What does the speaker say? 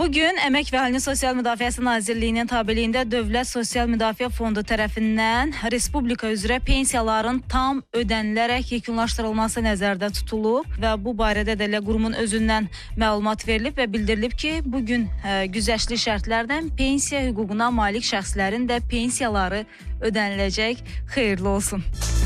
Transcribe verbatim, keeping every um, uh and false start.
Bugün Əmək və Əhalinin Sosial Müdafiəsi Nazirliyinin tabeliyində Dövlət Sosial Müdafiə Fondu tərəfindən Respublika üzrə pensiyaların tam ödənilərək yekunlaşdırılması nəzərdə tutulub və bu barədə də elə qurumun özündən məlumat verilib və bildirilib ki, bugün ə, güzəştli şərtlərdən pensiya hüququna malik şəxslərin də pensiyaları ödəniləcək. Xeyirli olsun.